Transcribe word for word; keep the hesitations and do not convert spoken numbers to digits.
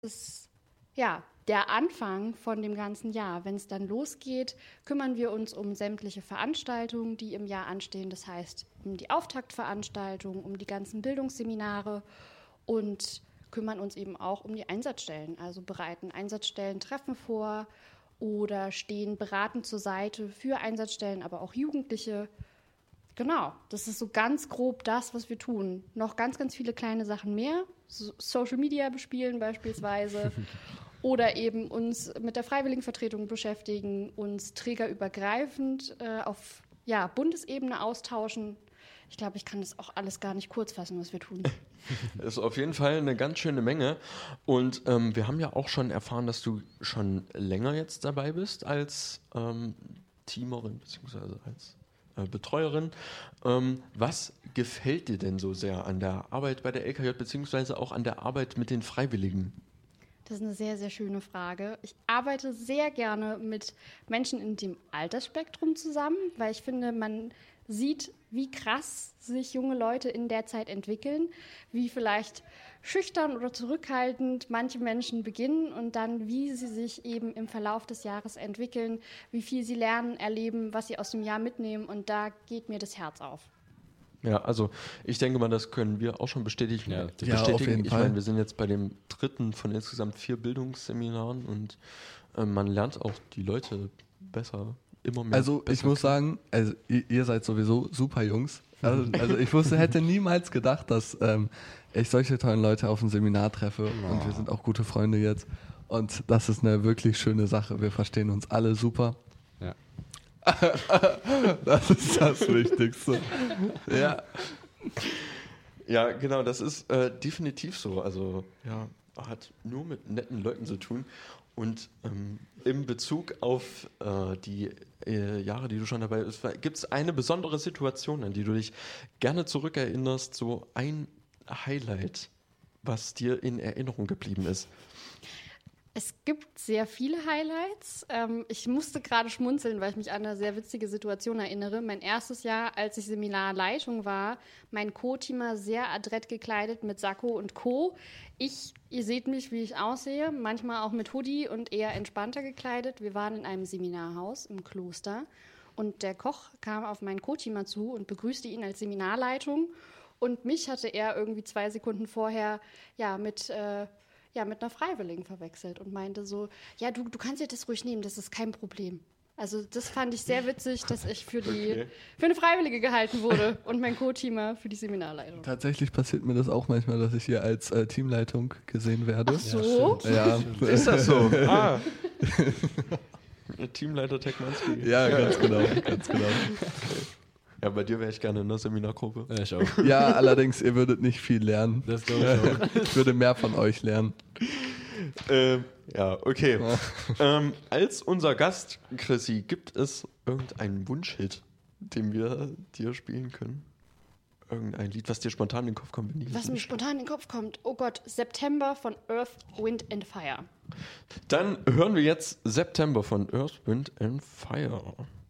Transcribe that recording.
ist ja der Anfang von dem ganzen Jahr. Wenn es dann losgeht, kümmern wir uns um sämtliche Veranstaltungen, die im Jahr anstehen. Das heißt, um die Auftaktveranstaltungen, um die ganzen Bildungsseminare und kümmern uns eben auch um die Einsatzstellen. Also bereiten Einsatzstellen-Treffen vor oder stehen beratend zur Seite für Einsatzstellen, aber auch Jugendliche. Genau, das ist so ganz grob das, was wir tun. Noch ganz, ganz viele kleine Sachen mehr. So Social Media bespielen beispielsweise. Oder eben uns mit der Freiwilligenvertretung beschäftigen, uns trägerübergreifend äh, auf ja, Bundesebene austauschen. Ich glaube, ich kann das auch alles gar nicht kurz fassen, was wir tun. Das ist auf jeden Fall eine ganz schöne Menge. Und ähm, wir haben ja auch schon erfahren, dass du schon länger jetzt dabei bist als ähm, Teamerin bzw. als äh, Betreuerin. Ähm, was gefällt dir denn so sehr an der Arbeit bei der L K J bzw. auch an der Arbeit mit den Freiwilligen? Das ist eine sehr, sehr schöne Frage. Ich arbeite sehr gerne mit Menschen in dem Altersspektrum zusammen, weil ich finde, man sieht, wie krass sich junge Leute in der Zeit entwickeln, wie vielleicht schüchtern oder zurückhaltend manche Menschen beginnen und dann, wie sie sich eben im Verlauf des Jahres entwickeln, wie viel sie lernen, erleben, was sie aus dem Jahr mitnehmen, und da geht mir das Herz auf. Ja, also ich denke mal, das können wir auch schon bestätigen. Ja, bestätigen. ja, auf jeden ich Fall. meine, wir sind jetzt bei dem dritten von insgesamt vier Bildungsseminaren und äh, man lernt auch die Leute besser, immer mehr. Also ich muss sagen, also ihr, ihr seid sowieso super Jungs. Also, also ich wusste, hätte niemals gedacht, dass ähm, ich solche tollen Leute auf dem Seminar treffe, oh. und wir sind auch gute Freunde jetzt. Und das ist eine wirklich schöne Sache. Wir verstehen uns alle super. Ja. Das ist das Wichtigste. Ja. Ja, genau, das ist äh, definitiv so. Also, ja, hat nur mit netten Leuten zu tun. Und ähm, in Bezug auf äh, die äh, Jahre, die du schon dabei bist, gibt es eine besondere Situation, an die du dich gerne zurückerinnerst, so ein Highlight, was dir in Erinnerung geblieben ist? Es gibt sehr viele Highlights. Ähm, ich musste gerade schmunzeln, weil ich mich an eine sehr witzige Situation erinnere. Mein erstes Jahr, als ich Seminarleitung war, mein Co-Teamer sehr adrett gekleidet mit Sakko und Co. Ich, ihr seht mich, wie ich aussehe, manchmal auch mit Hoodie und eher entspannter gekleidet. Wir waren in einem Seminarhaus im Kloster und der Koch kam auf meinen Co-Teamer zu und begrüßte ihn als Seminarleitung. Und mich hatte er irgendwie zwei Sekunden vorher ja mit... Äh, ja, mit einer Freiwilligen verwechselt und meinte so, ja, du, du kannst dir das ruhig nehmen, das ist kein Problem. Also das fand ich sehr witzig, dass ich für, die, okay. für eine Freiwillige gehalten wurde und mein Co-Teamer für die Seminarleitung. Tatsächlich passiert mir das auch manchmal, dass ich hier als äh, Teamleitung gesehen werde. Ach so? Ja, Ist das so? Ah. Teamleiter Tekmanski. ja, ganz genau, ganz genau. Ja, bei dir wäre ich gerne in der Seminargruppe. Ja, ich auch. Ja, allerdings, ihr würdet nicht viel lernen. Das glaube ich auch. Ich würde mehr von euch lernen. Ähm, ja, okay. ähm, als unser Gast, Chrissy, gibt es irgendeinen Wunschhit, den wir dir spielen können? Irgendein Lied, was dir spontan in den Kopf kommt? Wenn ich Was mir spontan in den Kopf kommt, oh Gott, September von Earth, Wind and Fire. Dann hören wir jetzt September von Earth, Wind and Fire.